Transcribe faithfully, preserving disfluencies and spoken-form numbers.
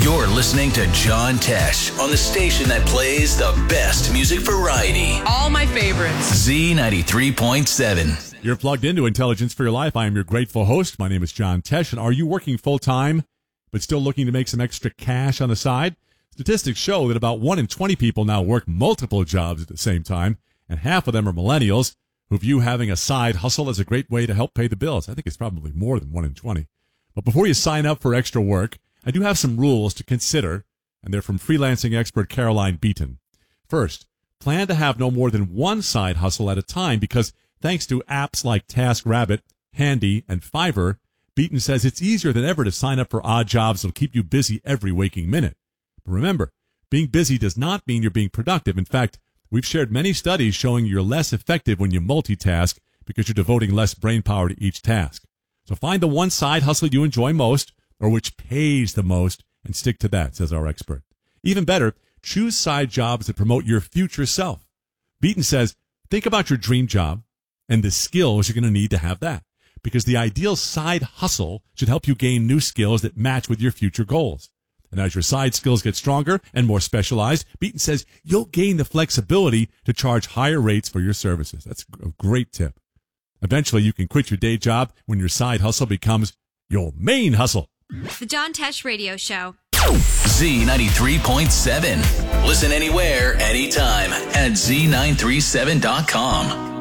You're listening to John Tesh on the station that plays the best music variety. All my favorites. Z ninety-three point seven. You're plugged into Intelligence for Your Life. I am your grateful host. My name is John Tesh. And are you working full-time but still looking to make some extra cash on the side? Statistics show that about one in twenty people now work multiple jobs at the same time, and half of them are millennials who view having a side hustle as a great way to help pay the bills. I think it's probably more than one in twenty. But before you sign up for extra work, I do have some rules to consider, and they're from freelancing expert Caroline Beaton. First, plan to have no more than one side hustle at a time because thanks to apps like TaskRabbit, Handy, and Fiverr, Beaton says it's easier than ever to sign up for odd jobs that will keep you busy every waking minute. But remember, being busy does not mean you're being productive. In fact, we've shared many studies showing you're less effective when you multitask because you're devoting less brain power to each task. So find the one side hustle you enjoy most or which pays the most and stick to that, says our expert. Even better, choose side jobs that promote your future self. Beaton says, think about your dream job and the skills you're going to need to have that, because the ideal side hustle should help you gain new skills that match with your future goals. And as your side skills get stronger and more specialized, Beaton says you'll gain the flexibility to charge higher rates for your services. That's a great tip. Eventually, you can quit your day job when your side hustle becomes your main hustle. The John Tesh Radio Show. Z ninety-three point seven. Listen anywhere, anytime at Z nine three seven dot com.